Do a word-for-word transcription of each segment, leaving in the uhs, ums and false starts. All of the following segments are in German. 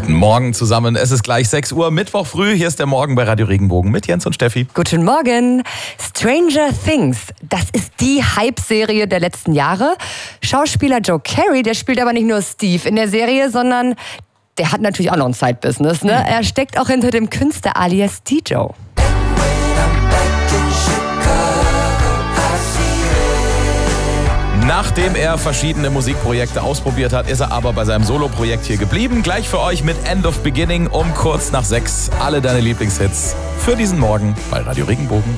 Guten Morgen zusammen, es ist gleich sechs Uhr, Mittwoch früh, hier ist der Morgen bei Radio Regenbogen mit Jens und Steffi. Guten Morgen. Stranger Things, das ist die Hype-Serie der letzten Jahre. Schauspieler Joe Carey, der spielt aber nicht nur Steve in der Serie, sondern der hat natürlich auch noch ein Side-Business. Ne? Er steckt auch hinter dem Künstler alias D Joe. Nachdem er verschiedene Musikprojekte ausprobiert hat, ist er aber bei seinem Soloprojekt hier geblieben. Gleich für euch mit End of Beginning um kurz nach sechs. Alle deine Lieblingshits für diesen Morgen bei Radio Regenbogen.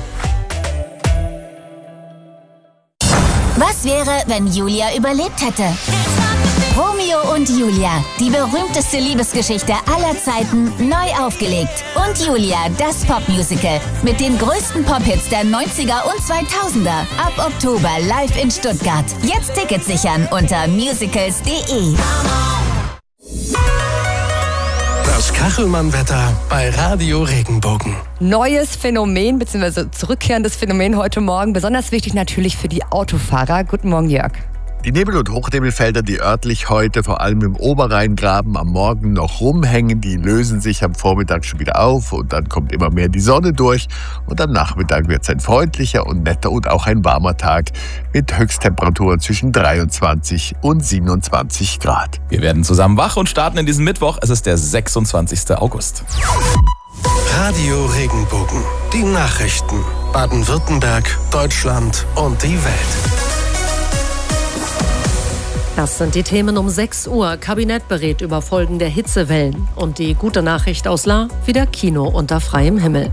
Was wäre, wenn Julia überlebt hätte? Romeo und Julia, die berühmteste Liebesgeschichte aller Zeiten, neu aufgelegt. Und Julia, das Popmusical mit den größten Pop-Hits der neunziger und zweitausender. Ab Oktober live in Stuttgart. Jetzt Tickets sichern unter musicals punkt de. Das Kachelmann-Wetter bei Radio Regenbogen. Neues Phänomen, beziehungsweise zurückkehrendes Phänomen heute Morgen. Besonders wichtig natürlich für die Autofahrer. Guten Morgen, Jörg. Die Nebel- und Hochnebelfelder, die örtlich heute vor allem im Oberrheingraben am Morgen noch rumhängen, die lösen sich am Vormittag schon wieder auf und dann kommt immer mehr die Sonne durch und am Nachmittag wird es ein freundlicher und netter und auch ein warmer Tag mit Höchsttemperaturen zwischen dreiundzwanzig und siebenundzwanzig Grad. Wir werden zusammen wach und starten in diesem Mittwoch. Es ist der sechsundzwanzigster August. Radio Regenbogen. Die Nachrichten. Baden-Württemberg, Deutschland und die Welt. Das sind die Themen um sechs Uhr. Kabinett berät über Folgen der Hitzewellen. Und die gute Nachricht aus La, wieder Kino unter freiem Himmel.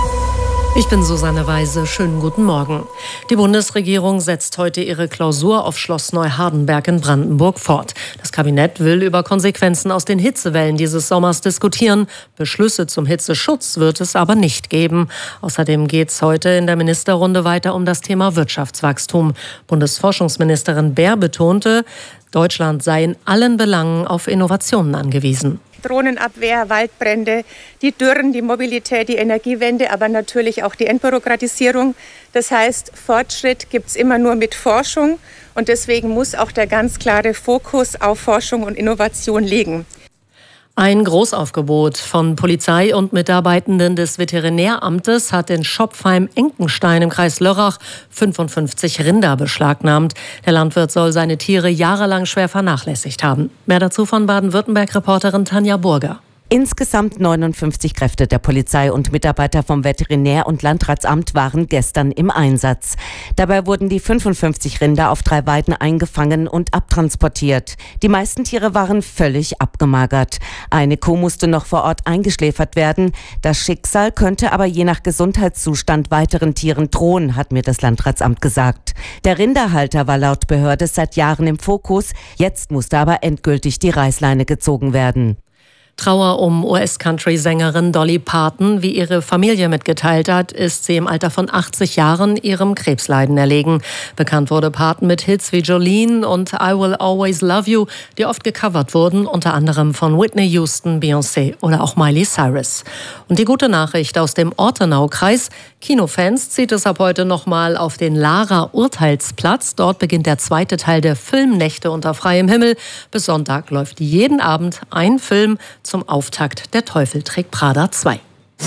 Ich bin Susanne Weise. Schönen guten Morgen. Die Bundesregierung setzt heute ihre Klausur auf Schloss Neuhardenberg in Brandenburg fort. Das Kabinett will über Konsequenzen aus den Hitzewellen dieses Sommers diskutieren. Beschlüsse zum Hitzeschutz wird es aber nicht geben. Außerdem geht es heute in der Ministerrunde weiter um das Thema Wirtschaftswachstum. Bundesforschungsministerin Baer betonte, Deutschland sei in allen Belangen auf Innovationen angewiesen. Drohnenabwehr, Waldbrände, die Dürren, die Mobilität, die Energiewende, aber natürlich auch die Entbürokratisierung. Das heißt, Fortschritt gibt es immer nur mit Forschung und deswegen muss auch der ganz klare Fokus auf Forschung und Innovation liegen. Ein Großaufgebot von Polizei und Mitarbeitenden des Veterinäramtes hat in Schopfheim-Enkenstein im Kreis Lörrach fünfundfünfzig Rinder beschlagnahmt. Der Landwirt soll seine Tiere jahrelang schwer vernachlässigt haben. Mehr dazu von Baden-Württemberg-Reporterin Tanja Burger. Insgesamt neunundfünfzig Kräfte der Polizei und Mitarbeiter vom Veterinär- und Landratsamt waren gestern im Einsatz. Dabei wurden die fünfundfünfzig Rinder auf drei Weiden eingefangen und abtransportiert. Die meisten Tiere waren völlig abgemagert. Eine Kuh musste noch vor Ort eingeschläfert werden. Das Schicksal könnte aber je nach Gesundheitszustand weiteren Tieren drohen, hat mir das Landratsamt gesagt. Der Rinderhalter war laut Behörde seit Jahren im Fokus. Jetzt musste aber endgültig die Reißleine gezogen werden. Trauer um U S-Country-Sängerin Dolly Parton. Wie ihre Familie mitgeteilt hat, ist sie im Alter von achtzig Jahren ihrem Krebsleiden erlegen. Bekannt wurde Parton mit Hits wie Jolene und I Will Always Love You, die oft gecovert wurden, unter anderem von Whitney Houston, Beyoncé oder auch Miley Cyrus. Und die gute Nachricht aus dem Ortenaukreis: Kinofans zieht es ab heute nochmal auf den Lara-Urteilsplatz. Dort beginnt der zweite Teil der Filmnächte unter freiem Himmel. Bis Sonntag läuft jeden Abend ein Film zum Auftakt Der Teufel trägt Prada zwei.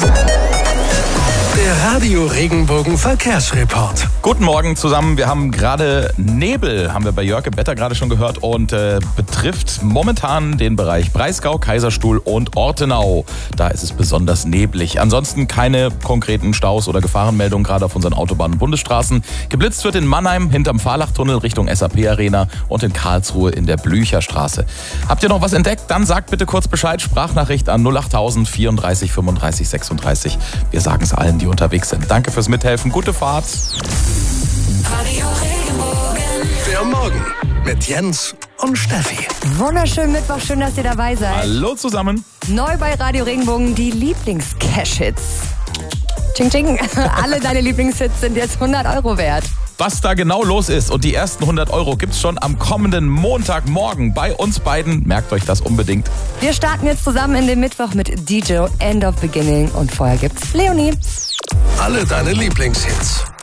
Der Radio Regenbogen Verkehrsreport. Guten Morgen zusammen. Wir haben gerade Nebel, haben wir bei Jörg im Wetter gerade schon gehört, und äh, betrifft momentan den Bereich Breisgau, Kaiserstuhl und Ortenau. Da ist es besonders neblig. Ansonsten keine konkreten Staus oder Gefahrenmeldungen, gerade auf unseren Autobahnen und Bundesstraßen. Geblitzt wird in Mannheim hinterm Fahrlachtunnel Richtung S A P Arena und in Karlsruhe in der Blücherstraße. Habt ihr noch was entdeckt? Dann sagt bitte kurz Bescheid. Sprachnachricht an null acht tausend vierunddreißig fünfunddreißig sechsunddreißig. Wir sagen es allen, die unterwegs sind. Danke fürs Mithelfen. Gute Fahrt. Der Morgen mit Jens und Steffi. Wunderschönen Mittwoch, schön, dass ihr dabei seid. Hallo zusammen. Neu bei Radio Regenbogen, die Lieblings-Cash-Hits. Ching, ching. Alle deine Lieblingshits sind jetzt hundert Euro wert. Was da genau los ist und die ersten hundert Euro gibt's schon am kommenden Montagmorgen bei uns beiden. Merkt euch das unbedingt. Wir starten jetzt zusammen in den Mittwoch mit D Joe, End of Beginning. Und vorher gibt's Leonie. Alle deine Lieblingshits.